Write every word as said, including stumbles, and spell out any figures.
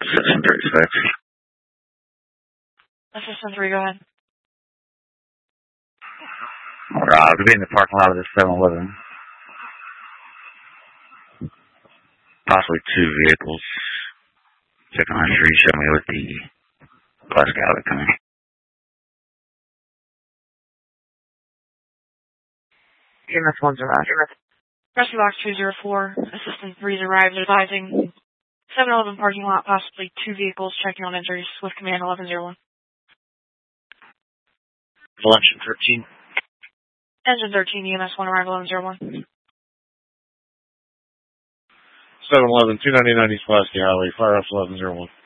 Assistant thirty-six. Assistant three, go ahead. Uh, could be in the parking lot of this seven eleven. Possibly two vehicles. Checking on three, show me with the glass gallery coming. E M S one zero. Rescue box two zero four. Assistant three's arrived advising seven eleven parking lot, possibly two vehicles, checking on injuries with command eleven zero one. Engine thirteen. Engine thirteen, E M S one, arrival eleven zero one. seven eleven, two ninety-nine East Pulaski Highway, Fire Ops eleven zero one.